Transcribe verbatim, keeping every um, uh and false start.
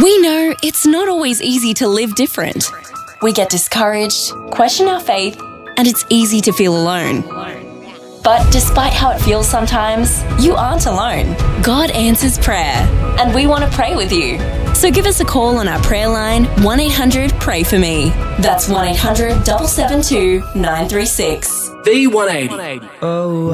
We know it's not always easy to live different. We get discouraged, question our faith, and it's easy to feel alone. But despite how it feels sometimes, you aren't alone. God answers prayer, and we want to pray with you. So give us a call on our prayer line, one eight hundred pray for me. That's one eight hundred seven seven two nine three six. V one eighty. Oh.